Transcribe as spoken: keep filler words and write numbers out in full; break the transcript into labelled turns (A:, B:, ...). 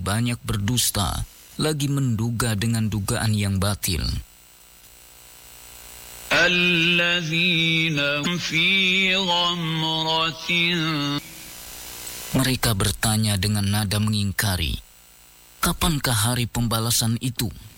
A: banyak berdusta, lagi menduga dengan dugaan yang batil.
B: Alladzina fi ghamratin.
A: Mereka bertanya dengan nada mengingkari, kapankah hari pembalasan itu?